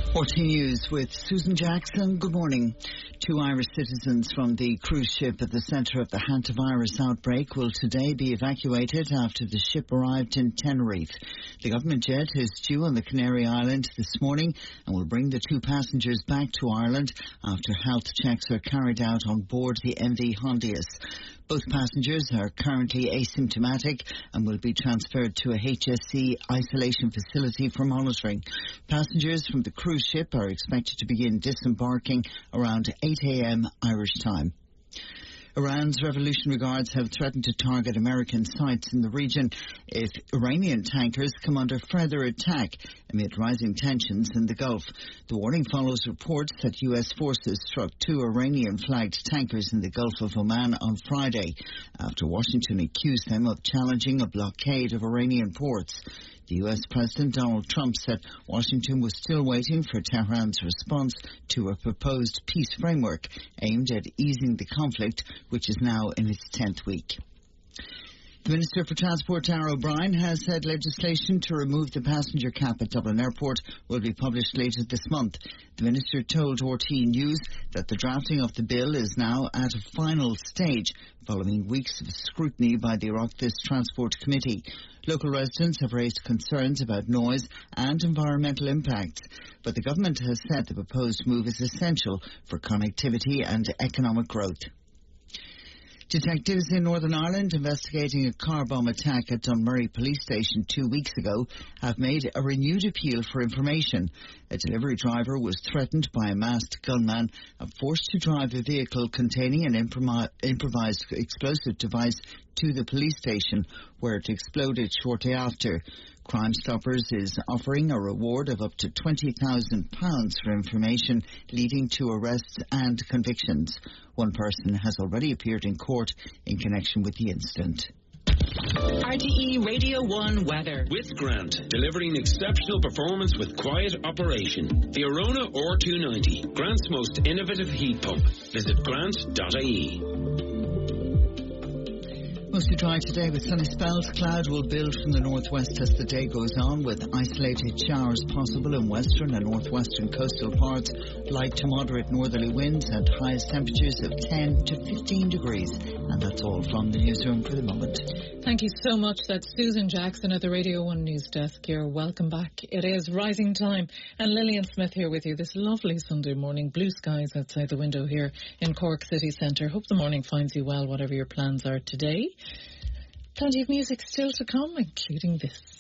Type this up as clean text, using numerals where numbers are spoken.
14 News with Susan Jackson. Good morning. 2 Irish citizens from the cruise ship at the centre of the hantavirus outbreak will today be evacuated after the ship arrived in Tenerife. The government jet is due on the Canary Islands this morning and will bring the 2 passengers back to Ireland after health checks are carried out on board the MV Hondius. Both passengers are currently asymptomatic and will be transferred to a HSE isolation facility for monitoring. Passengers from the cruise ship are expected to begin disembarking around 8 a.m. Irish time. Iran's Revolutionary Guards have threatened to target American sites in the region if Iranian tankers come under further attack amid rising tensions in the Gulf. The warning follows reports that U.S. forces struck 2 Iranian-flagged tankers in the Gulf of Oman on Friday after Washington accused them of challenging a blockade of Iranian ports. The U.S. President Donald Trump said Washington was still waiting for Tehran's response to a proposed peace framework aimed at easing the conflict, which is now in its 10th week. The Minister for Transport, Darragh O'Brien, has said legislation to remove the passenger cap at Dublin Airport will be published later this month. The Minister told RT News that the drafting of the bill is now at a final stage following weeks of scrutiny by the Oireachtas Transport Committee. Local residents have raised concerns about noise and environmental impacts, but the government has said the proposed move is essential for connectivity and economic growth. Detectives in Northern Ireland investigating a car bomb attack at Dunmurry Police Station 2 weeks ago have made a renewed appeal for information. A delivery driver was threatened by a masked gunman and forced to drive a vehicle containing an improvised explosive device to the police station, where it exploded shortly after. Crime Stoppers is offering a reward of up to £20,000 for information leading to arrests and convictions. One person has already appeared in court in connection with the incident. RTE Radio 1 weather. With Grant, delivering exceptional performance with quiet operation. The Arona R290, Grant's most innovative heat pump. Visit grant.ie. Mostly dry today with sunny spells. Cloud will build from the northwest as the day goes on, with isolated showers possible in western and northwestern coastal parts. Light to moderate northerly winds and highest temperatures of 10 to 15 degrees. And that's all from the newsroom for the moment. Thank you so much. That's Susan Jackson at the Radio 1 News Desk. You're welcome back. It is rising time, and Lillian Smith here with you this lovely Sunday morning. Blue skies outside the window here in Cork City Centre. Hope the morning finds you well, whatever your plans are today. Plenty of music still to come, including this.